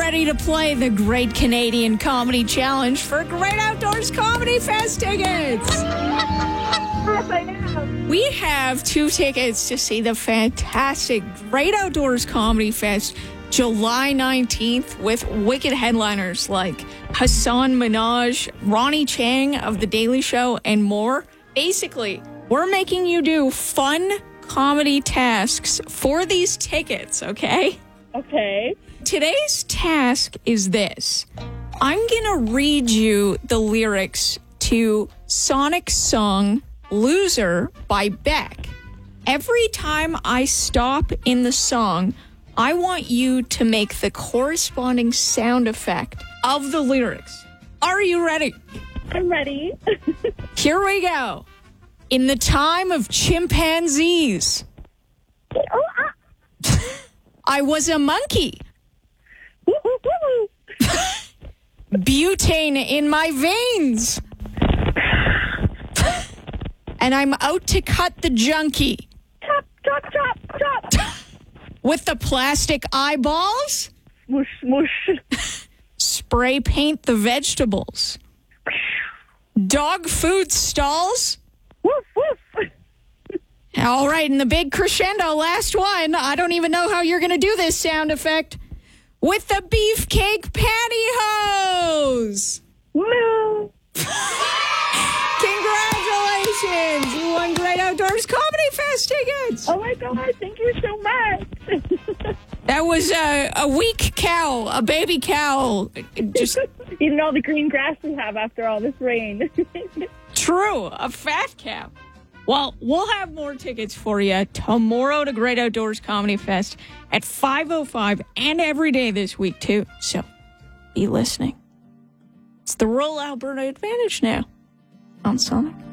ready to play the Great Canadian Comedy Challenge for Great Outdoors Comedy Fest tickets? Yes, I am. We have 2 tickets to see the fantastic Great Outdoors Comedy Fest July 19th with wicked headliners like Hassan Minaj, Ronnie Chang of The Daily Show, and more. Basically, we're making you do fun comedy tasks for these tickets, okay? Okay. Today's task is this. I'm going to read you the lyrics to Sonic's song Loser by Beck. Every time I stop in the song, I want you to make the corresponding sound effect of the lyrics. Are you ready? I'm ready. Here we go. In the time of chimpanzees, I was a monkey. Woo, woo, woo. Butane in my veins. And I'm out to cut the junkie. Chop, chop, chop, chop. With the plastic eyeballs, Smush, smush. spray paint the vegetables. Dog food stalls. Woof, woof. All right, in the big crescendo, last one. I don't even know how you're going to do this sound effect. With the beefcake pantyhose. No. Congratulations! You won Great Outdoors Comedy Fest tickets. Oh my God, thank you so much. That was a weak cow, a baby cow. Just Eating all the green grass we have after all this rain. true, a fat cow. Well, we'll have more tickets for you tomorrow to Great Outdoors Comedy Fest at 5:05 and every day this week, too. So be listening. It's the Rural Alberta Advantage now on Sonic.